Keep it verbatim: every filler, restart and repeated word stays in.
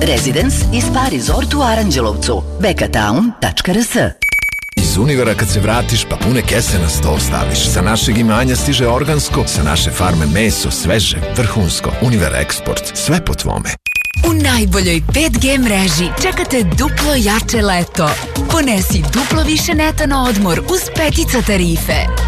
Residence i Spa Resort u Aranđelovcu. bekatown tačka r s. Iz Univera kad se vratiš pa pune kese na sto staviš. Sa našeg imanja stiže organsko, sa naše farme meso, sveže, vrhunsko. Univer Eksport, sve po tvome. U najboljoj pet G mreži čekate duplo jače leto. Ponesi duplo više neta na odmor uz petica tarife.